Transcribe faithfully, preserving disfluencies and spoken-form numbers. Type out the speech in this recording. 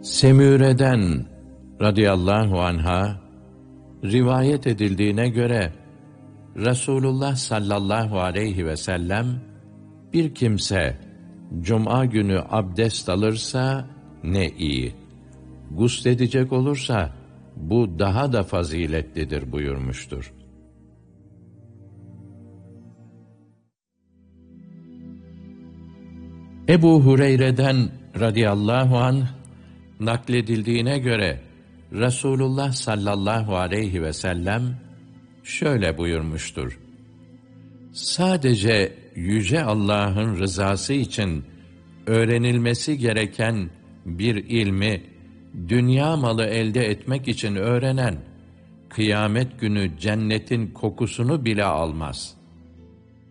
Semüre'den radıyallahu anha rivayet edildiğine göre Resulullah sallallahu aleyhi ve sellem bir kimse cuma günü abdest alırsa ne iyi, gusledecek olursa bu daha da faziletlidir buyurmuştur. Ebu Hureyre'den radıyallahu anh nakledildiğine göre Resulullah sallallahu aleyhi ve sellem şöyle buyurmuştur: sadece Yüce Allah'ın rızası için öğrenilmesi gereken bir ilmi dünya malı elde etmek için öğrenen, kıyamet günü cennetin kokusunu bile almaz.